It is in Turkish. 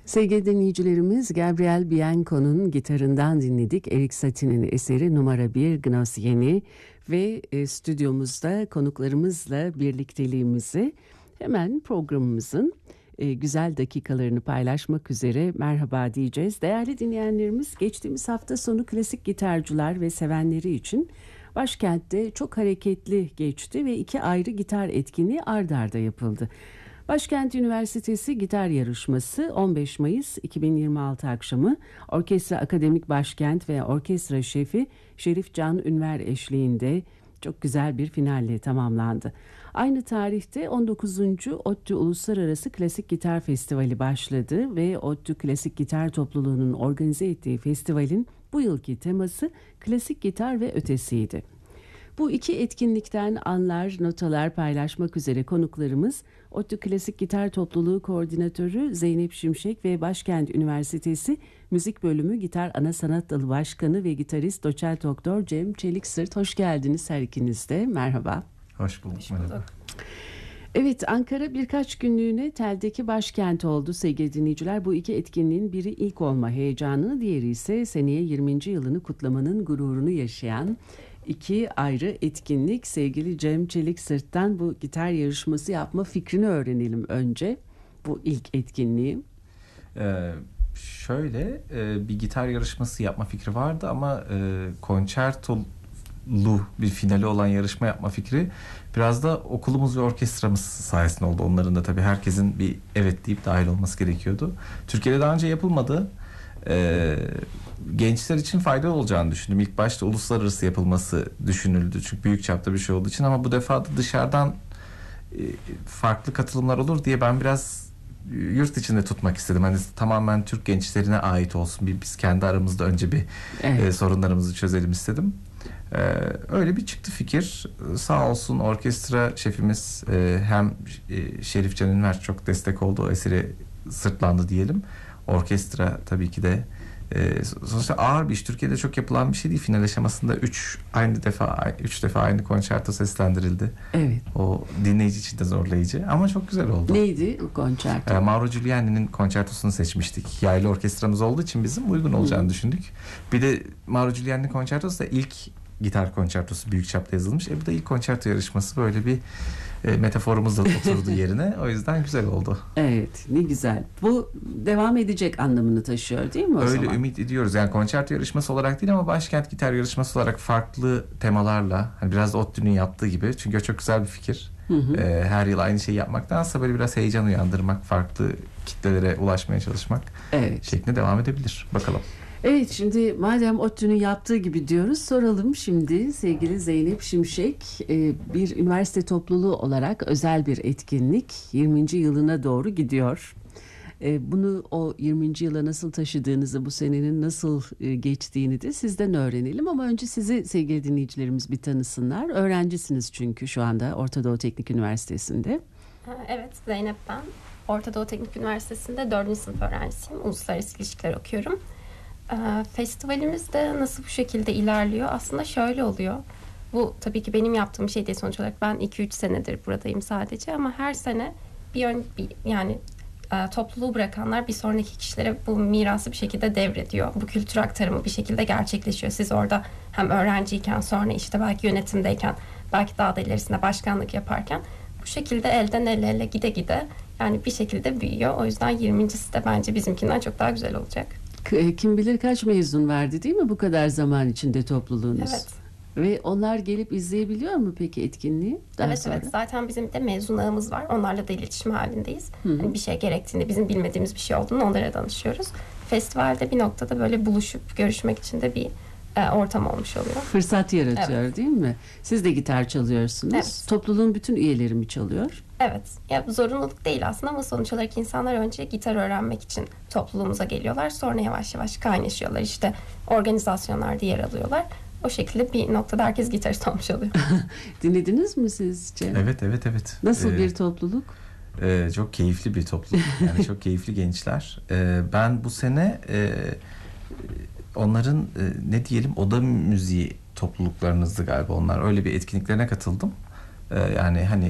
Sevgili dinleyicilerimiz, Gabriel Bianco'nun gitarından dinledik. Erik Satie'nin eseri numara 1 Gnos Yeni ve stüdyomuzda konuklarımızla birlikteliğimizi hemen programımızın güzel dakikalarını paylaşmak üzere merhaba diyeceğiz. Değerli dinleyenlerimiz, geçtiğimiz hafta sonu klasik gitarcılar ve sevenleri için başkentte çok hareketli geçti ve 2 ayrı gitar etkinliği ard arda yapıldı. Başkent Üniversitesi Gitar Yarışması 15 Mayıs 2026 akşamı Orkestra Akademik Başkent ve Orkestra Şefi Şerif Can Ünver eşliğinde çok güzel bir finalle tamamlandı. Aynı tarihte 19. ODTÜ Uluslararası Klasik Gitar Festivali başladı ve ODTÜ Klasik Gitar Topluluğu'nun organize ettiği festivalin bu yılki teması klasik gitar ve ötesiydi. Bu 2 etkinlikten anlar, notalar paylaşmak üzere konuklarımız ODTÜ Klasik Gitar Topluluğu Koordinatörü Zeynep Şimşek ve Başkent Üniversitesi Müzik Bölümü Gitar Ana Sanat Dalı Başkanı ve Gitarist Doçent Doktor Cem Çeliksırt. Hoş geldiniz her ikiniz de. Merhaba. Hoş bulduk. Merhaba. Evet, Ankara birkaç günlüğüne teldeki başkent oldu sevgili dinleyiciler. Bu 2 etkinliğin biri ilk olma heyecanını, diğeri ise seneye 20. yılını kutlamanın gururunu yaşayan 2 ayrı etkinlik. Sevgili Cem Çeliksırt'tan bu gitar yarışması yapma fikrini öğrenelim önce. Bu ilk etkinliği. Şöyle bir gitar yarışması yapma fikri vardı ama konçertolu bir finali olan yarışma yapma fikri biraz da okulumuz ve orkestramız sayesinde oldu. Onların da tabii herkesin bir evet deyip dahil olması gerekiyordu. Türkiye'de daha önce yapılmadı. Gençler için faydalı olacağını düşündüm. İlk başta uluslararası yapılması düşünüldü. Çünkü büyük çapta bir şey olduğu için, ama bu defa da dışarıdan farklı katılımlar olur diye ben biraz yurt içinde tutmak istedim. Hani tamamen Türk gençlerine ait olsun. Biz kendi aramızda önce bir sorunlarımızı çözelim istedim. Öyle bir çıktı fikir. Sağ olsun orkestra şefimiz hem Şerif Can Ünver çok destek oldu. O eseri sırtlandı diyelim. Orkestra tabii ki de sonuçta ağır bir iş. Türkiye'de çok yapılan bir şey değil. Final aşamasında 3 defa aynı konçerto seslendirildi. Evet. O dinleyici için de zorlayıcı ama çok güzel oldu. Neydi o konçerto? Mauro Giuliani'nin konçertosunu seçmiştik. Yaylı orkestramız olduğu için bizim uygun olacağını düşündük. Bir de Mauro Giuliani'nin konçertosu da ilk gitar konçertosu, büyük çapta yazılmış. Bu da ilk konçerto yarışması, böyle bir metaforumuz da oturdu yerine. O yüzden güzel oldu. Evet, ne güzel. Bu devam edecek anlamını taşıyor değil mi o zaman? Öyle ümit ediyoruz. Yani konçerto yarışması olarak değil ama başkent gitar yarışması olarak farklı temalarla, hani biraz da ODTÜ'nün yaptığı gibi. Çünkü o çok güzel bir fikir. Her yıl aynı şeyi yapmaktansa böyle biraz heyecan uyandırmak, farklı kitlelere ulaşmaya çalışmak şeklinde devam edebilir. Bakalım. Evet, şimdi madem ODTÜ'nün yaptığı gibi diyoruz, soralım şimdi sevgili Zeynep Şimşek. Bir üniversite topluluğu olarak özel bir etkinlik 20. yılına doğru gidiyor. Bunu o 20. yıla nasıl taşıdığınızı, bu senenin nasıl geçtiğini de sizden öğrenelim. Ama önce sizi sevgili dinleyicilerimiz bir tanısınlar. Öğrencisiniz çünkü şu anda Orta Doğu Teknik Üniversitesi'nde. Evet, Zeynep ben. Orta Doğu Teknik Üniversitesi'nde 4. sınıf öğrencisiyim. Uluslararası ilişkiler okuyorum. Festivalimiz de nasıl bu şekilde ilerliyor? Aslında şöyle oluyor. Bu tabii ki benim yaptığım şey değil sonuç olarak. Ben 2-3 senedir buradayım sadece, ama her sene topluluğu bırakanlar bir sonraki kişilere bu mirası bir şekilde devrediyor. Bu kültür aktarımı bir şekilde gerçekleşiyor. Siz orada hem öğrenciyken, sonra işte belki yönetimdeyken, belki daha da ilerisinde başkanlık yaparken bu şekilde elden ele gide gide yani bir şekilde büyüyor. O yüzden 20.si de bence bizimkinden çok daha güzel olacak. Kim bilir kaç mezun verdi değil mi bu kadar zaman içinde topluluğunuz? Evet. Ve onlar gelip izleyebiliyor mu peki etkinliği? Evet. Zaten bizim de mezun ağımız var. Onlarla da iletişim halindeyiz. Yani bir şey gerektiğinde, bizim bilmediğimiz bir şey olduğunu onlara danışıyoruz. Festivalde bir noktada böyle buluşup görüşmek için de bir ortam olmuş oluyor. Fırsat yaratıyor değil mi? Siz de gitar çalıyorsunuz. Evet. Topluluğun bütün üyeleri mi çalıyor? Evet. Ya zorunluluk değil aslında, ama sonuç olarak insanlar önce gitar öğrenmek için topluluğumuza geliyorlar. Sonra yavaş yavaş kaynaşıyorlar. İşte organizasyonlarda yer alıyorlar. O şekilde bir noktada herkes gitarist olmuş oluyor. Dinlediniz mi sizce? Evet. Nasıl bir topluluk? Çok keyifli bir topluluk. Yani çok keyifli gençler. Ben bu sene onların ne diyelim, oda müziği topluluklarınızdı galiba onlar. Öyle bir etkinliklerine katıldım. Yani hani